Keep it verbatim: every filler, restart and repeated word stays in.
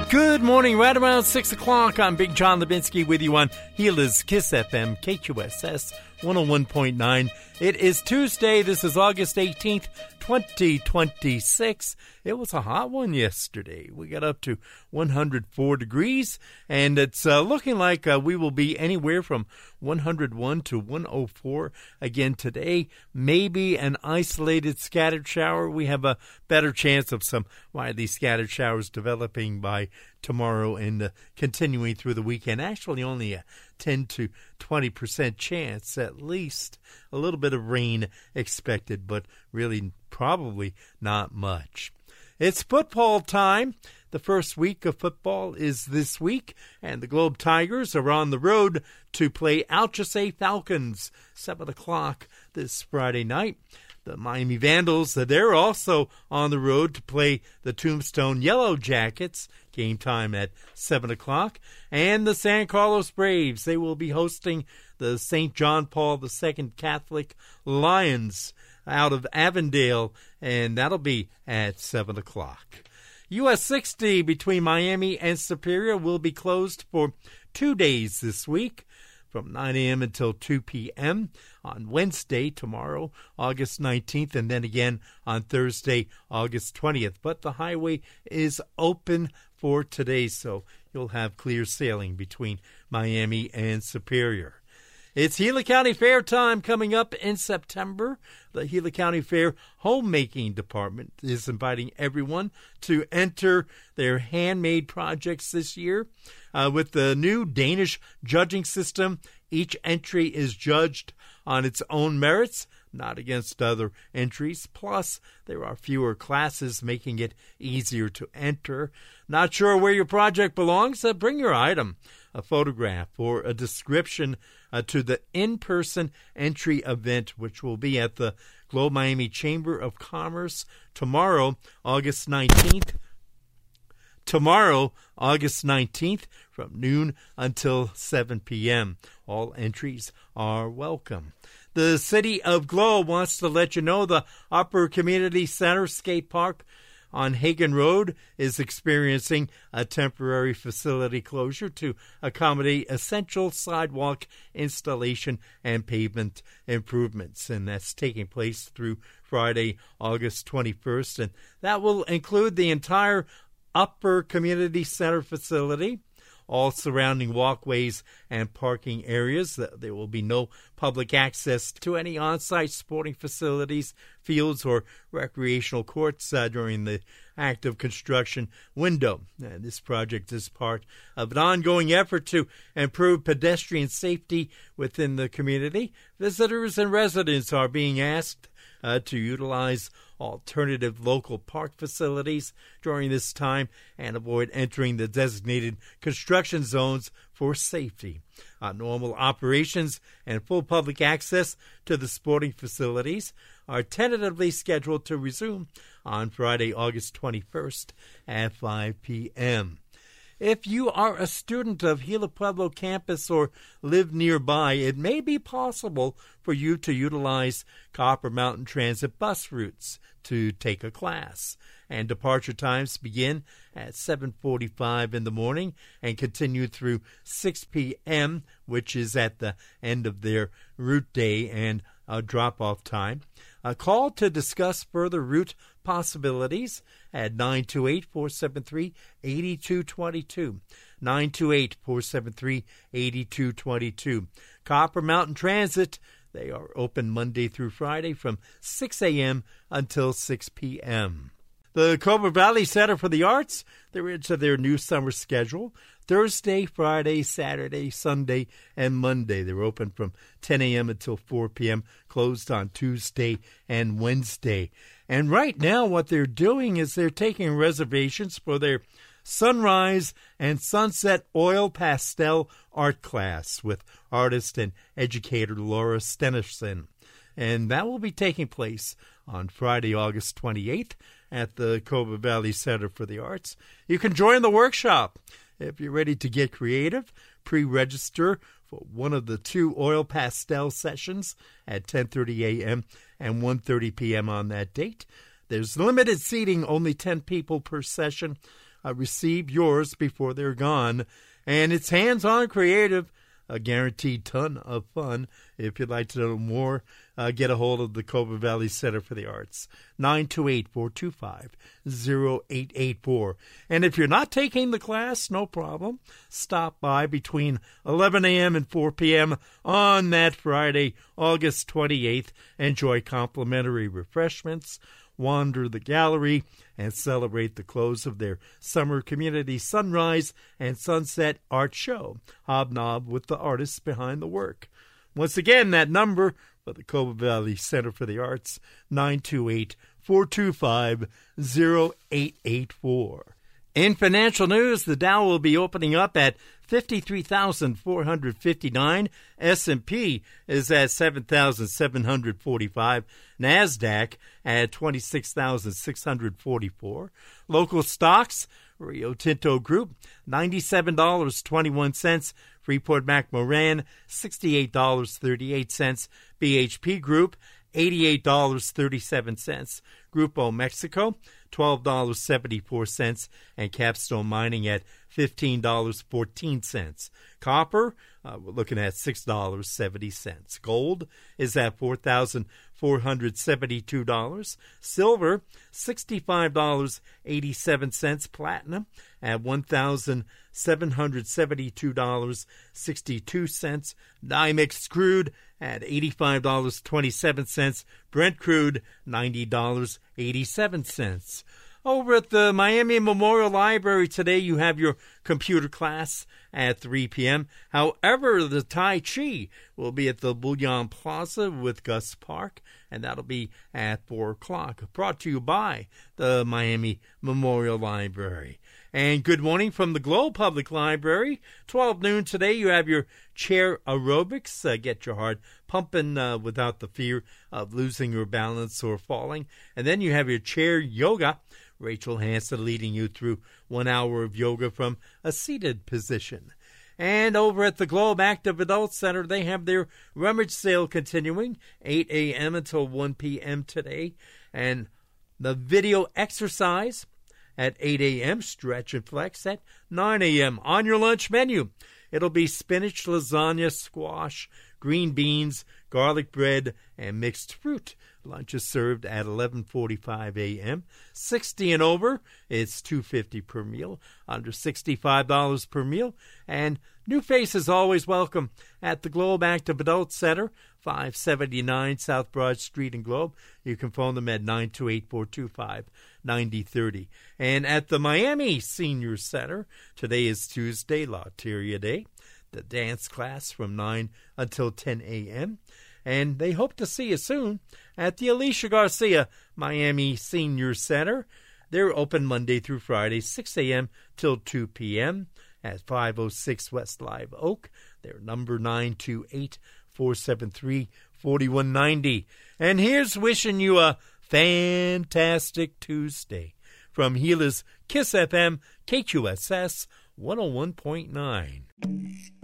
Good morning, right around six o'clock. I'm Big John Levinsky with you on Gila's Kiss F M, K Q S S one oh one point nine. It is Tuesday. This is August eighteenth, twenty twenty-six. It was a hot one yesterday. We got up to one hundred four degrees, and it's uh, looking like uh, we will be anywhere from one hundred one to one oh four again today. Maybe an isolated scattered shower. We have a better chance of some widely scattered showers developing by tomorrow and uh, continuing through the weekend. Actually, only a ten to twenty percent chance, at least a little bit of rain expected, but really probably not much. It's football time. The first week of football is this week, and the Globe Tigers are on the road to play Alchese Falcons, seven o'clock this Friday night. The Miami Vandals, they're also on the road to play the Tombstone Yellow Jackets, game time at seven o'clock. And the San Carlos Braves, they will be hosting the Saint John Paul the Second Catholic Lions out of Avondale, and that'll be at seven o'clock. U S sixty between Miami and Superior will be closed for two days this week, from nine a.m. until two p.m. on Wednesday, tomorrow, August nineteenth, and then again on Thursday, August twentieth. But the highway is open for today, so you'll have clear sailing between Miami and Superior. It's Gila County Fair time coming up in September. The Gila County Fair Homemaking Department is inviting everyone to enter their handmade projects this year. Uh, with the new Danish judging system, each entry is judged on its own merits, not against other entries. Plus, there are fewer classes, making it easier to enter. Not sure where your project belongs? Uh, bring your item, a photograph, or a description uh, to the in-person entry event, which will be at the Globe Miami Chamber of Commerce tomorrow, August nineteenth. Tomorrow, August nineteenth, from noon until seven p.m. All entries are welcome. The City of Globe wants to let you know the Upper Community Center Skate Park on Hagen Road is experiencing a temporary facility closure to accommodate essential sidewalk installation and pavement improvements. And that's taking place through Friday, August twenty-first. And that will include the entire Upper Community Center facility, all surrounding walkways and parking areas. There will be no public access to any on-site sporting facilities, fields, or recreational courts uh, during the active construction window. And this project is part of an ongoing effort to improve pedestrian safety within the community. Visitors and residents are being asked uh, to utilize alternative local park facilities during this time and avoid entering the designated construction zones for safety. Uh, normal operations and full public access to the sporting facilities are tentatively scheduled to resume on Friday, August twenty-first at five p.m. If you are a student of Gila Pueblo campus or live nearby, it may be possible for you to utilize Copper Mountain Transit bus routes to take a class. And departure times begin at seven forty-five in the morning and continue through six p.m., which is at the end of their route day and uh, drop-off time. A call to discuss further route possibilities at nine two eight, four seven three, eight two two two. nine two eight, four seven three, eight two two two. Copper Mountain Transit, they are open Monday through Friday from six a.m. until six p.m. The Cobra Valley Center for the Arts, they're into their new summer schedule. Thursday, Friday, Saturday, Sunday, and Monday. They're open from ten a.m. until four p.m., closed on Tuesday and Wednesday. And right now what they're doing is they're taking reservations for their Sunrise and Sunset Oil Pastel Art class with artist and educator Laura Stenerson. And that will be taking place on Friday, August twenty-eighth at the Cobra Valley Center for the Arts. You can join the workshop. If you're ready to get creative, pre-register for one of the two oil pastel sessions at ten thirty a.m. and one thirty p.m. on that date. There's limited seating, only ten people per session. uh, receive yours before they're gone. And it's hands-on creative, a guaranteed ton of fun. If you'd like to know more, uh, get a hold of the Cobra Valley Center for the Arts, nine two eight, four two five, zero eight eight four. And if you're not taking the class, no problem. Stop by between eleven a.m. and four p.m. on that Friday, August twenty-eighth. Enjoy complimentary refreshments, wander the gallery, and celebrate the close of their summer community sunrise and sunset art show. Hobnob with the artists behind the work. Once again, that number for the Cobra Valley Center for the Arts, nine two eight, four two five, zero eight eight four. In financial news, the Dow will be opening up at fifty-three thousand four hundred fifty-nine. S and P is at seven thousand seven hundred forty-five. NASDAQ at twenty-six thousand six hundred forty-four. Local stocks, Rio Tinto Group, ninety-seven dollars and twenty-one cents. Freeport-McMoRan, sixty-eight dollars and thirty-eight cents. B H P Group, eighty-eight dollars and thirty-seven cents. Grupo Mexico, twelve dollars and seventy-four cents. And Capstone Mining at fifteen dollars and fourteen cents. Copper, uh, we're looking at six dollars and seventy cents. Gold is at four thousand four hundred seventy-two dollars. Silver, sixty-five dollars and eighty-seven cents. Platinum at one thousand seven hundred seventy-two dollars and sixty-two cents. NYMEX crude at eighty-five dollars and twenty-seven cents. Brent crude, ninety dollars and eighty-seven cents. Over at the Miami Memorial Library today, you have your computer class at three p.m. However, the Tai Chi will be at the Bouillon Plaza with Gus Park, and that'll be at four o'clock. Brought to you by the Miami Memorial Library. And good morning from the Globe Public Library. twelve noon today, you have your chair aerobics. Uh, get your heart pumping uh, without the fear of losing your balance or falling. And then you have your chair yoga. Rachel Hansen leading you through one hour of yoga from a seated position. And over at the Globe Active Adult Center, they have their rummage sale continuing, eight a.m. until one p.m. today. And the video exercise at eight a.m., stretch and flex at nine a.m. On your lunch menu, it'll be spinach, lasagna, squash, green beans, garlic bread, and mixed fruit. Lunch is served at eleven forty-five a.m. sixty and over, it's two dollars and fifty cents per meal. Under sixty-five dollars per meal. And new faces always welcome at the Globe Active Adult Center, five seventy-nine South Broad Street in Globe. You can phone them at nine two eight, four two five, nine zero three zero. And at the Miami Senior Center, today is Tuesday, Loteria Day. The dance class from nine until ten a.m. And they hope to see you soon at the Alicia Garcia Miami Senior Center. They're open Monday through Friday, six a.m. till two p.m. at five oh six West Live Oak. They're number nine two eight, four seven three, four one nine zero. And here's wishing you a fantastic Tuesday from Gila's Kiss F M, K Q S S one oh one point nine.